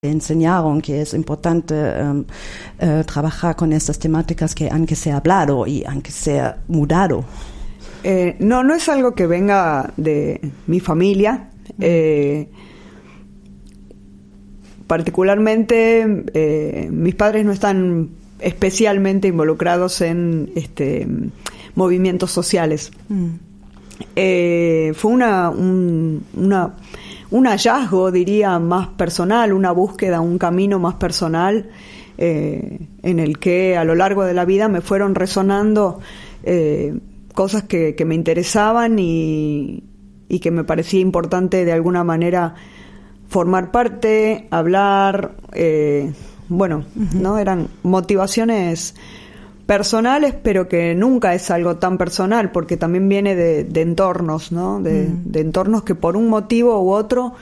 enseñaron que es importante trabajar con estas temáticas que aunque sea hablado y aunque sea mudado. No es algo que venga de mi familia. Particularmente mis padres no están especialmente involucrados en movimientos sociales. Fue un hallazgo, diría, más personal, una búsqueda, un camino más personal en el que a lo largo de la vida me fueron resonando cosas que me interesaban y que me parecía importante de alguna manera formar parte, hablar, ¿no? Eran motivaciones personales, pero que nunca es algo tan personal, porque también viene de entornos, ¿no? De entornos que por un motivo u otro,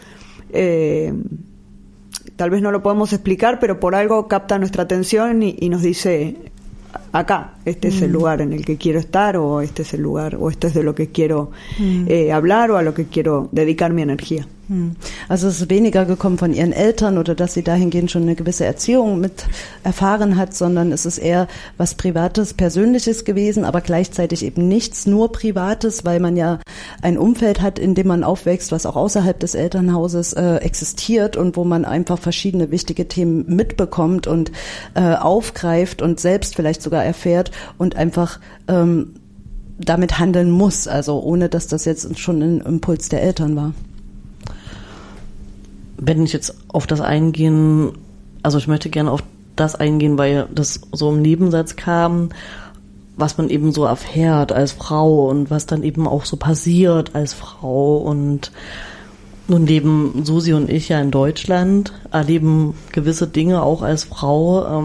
tal vez no lo podemos explicar, pero por algo capta nuestra atención y nos dice, acá, este es el lugar en el que quiero estar, o este es el lugar, o esto es de lo que quiero hablar, o a lo que quiero dedicar mi energía. Also es ist weniger gekommen von ihren Eltern oder dass sie dahingehend schon eine gewisse Erziehung mit erfahren hat, sondern es ist eher was Privates, Persönliches gewesen, aber gleichzeitig eben nichts nur Privates, weil man ja ein Umfeld hat, in dem man aufwächst, was auch außerhalb des Elternhauses existiert und wo man einfach verschiedene wichtige Themen mitbekommt und aufgreift und selbst vielleicht sogar erfährt und einfach damit handeln muss, also ohne dass das jetzt schon ein Impuls der Eltern war. Wenn ich jetzt auf das eingehen, also ich möchte gerne auf das eingehen, weil das so im Nebensatz kam, was man eben so erfährt als Frau und was dann eben auch so passiert als Frau. Und nun leben Susi und ich ja in Deutschland, erleben gewisse Dinge auch als Frau,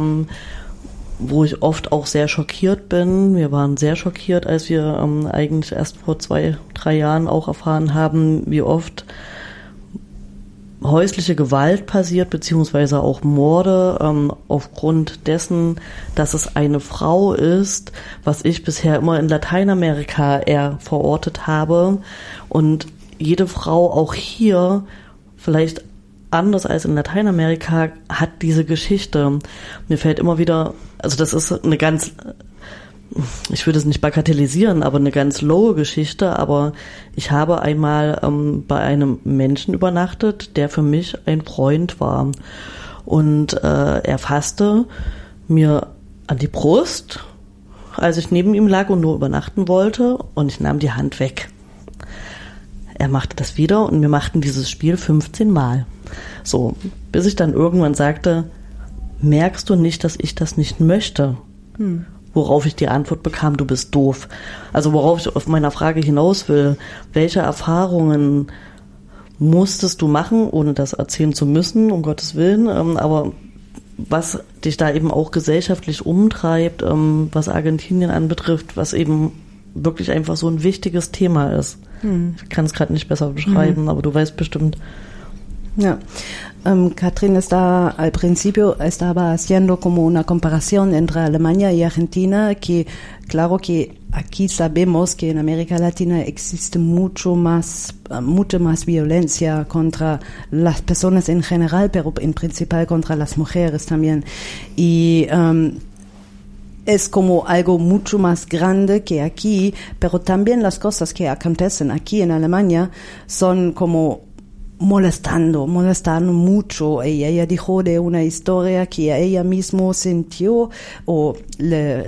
wo ich oft auch sehr schockiert bin. Wir waren sehr schockiert, als wir eigentlich erst vor 2-3 Jahren auch erfahren haben, wie oft häusliche Gewalt passiert, beziehungsweise auch Morde, aufgrund dessen, dass es eine Frau ist, was ich bisher immer in Lateinamerika eher verortet habe. Und jede Frau auch hier, vielleicht anders als in Lateinamerika, hat diese Geschichte. Mir fällt immer wieder, also das ist eine ganz, ich würde es nicht bagatellisieren, aber eine ganz lowe Geschichte, aber ich habe einmal bei einem Menschen übernachtet, der für mich ein Freund war. Und er fasste mir an die Brust, als ich neben ihm lag und nur übernachten wollte, und ich nahm die Hand weg. Er machte das wieder und wir machten dieses Spiel 15 Mal. So, bis ich dann irgendwann sagte, merkst du nicht, dass ich das nicht möchte? Worauf ich die Antwort bekam, du bist doof. Also worauf ich auf meiner Frage hinaus will, welche Erfahrungen musstest du machen, ohne das erzählen zu müssen, um Gottes Willen, aber was dich da eben auch gesellschaftlich umtreibt, was Argentinien anbetrifft, was eben wirklich einfach so ein wichtiges Thema ist. Ich kann es gerade nicht besser beschreiben, aber du weißt bestimmt. Ja. Catherine al principio estaba haciendo como una comparación entre Alemania y Argentina, que claro que aquí sabemos que en América Latina existe mucha más violencia contra las personas en general, pero en principal contra las mujeres también. Y es como algo mucho más grande que aquí, pero también las cosas que acontecen aquí en Alemania son como molestando mucho. Ella dijo de una historia que ella mismo sintió o le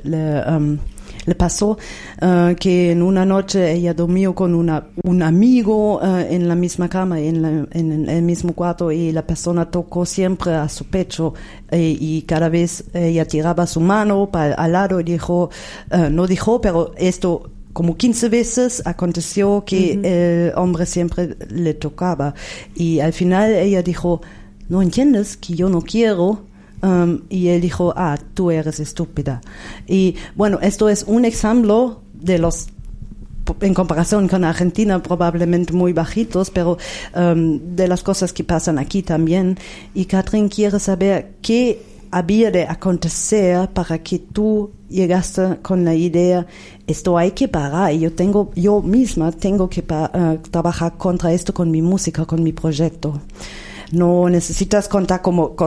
pasó, que en una noche ella dormió con un amigo en la misma cama, en el mismo cuarto, y la persona tocó siempre a su pecho y cada vez ella tiraba su mano al lado y dijo, no dijo, pero esto como 15 veces aconteció que el hombre siempre le tocaba. Y al final ella dijo, ¿no entiendes que yo no quiero? Y él dijo, tú eres estúpida. Y bueno, esto es un ejemplo de los, en comparación con Argentina, probablemente muy bajitos, pero de las cosas que pasan aquí también. Y Catherine quiere saber qué había de acontecer para que tú llegaste con la idea, esto hay que parar, y yo misma tengo que trabajar contra esto con mi música, con mi proyecto. no necesitas contar con